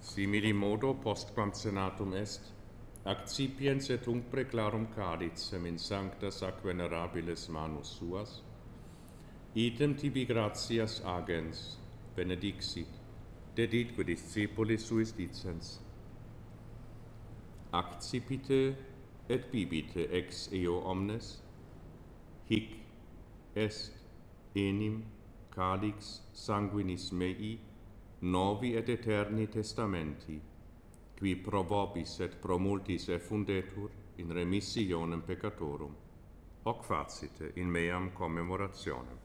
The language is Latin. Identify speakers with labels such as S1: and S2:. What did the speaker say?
S1: Simili modo postquam senatum est, accipiens et umpre clarum calicem in sanctas ac venerabilis manus suas, idem tibi gratias agens, benedixit, deditque discipulis suis dicens. Accipite et bibite ex eo omnes, hic est enim calix sanguinis mei, novi et eterni testamenti, qui pro vobis et pro multis effundetur in remissionem peccatorum. Hoc facite in meam commemorationem.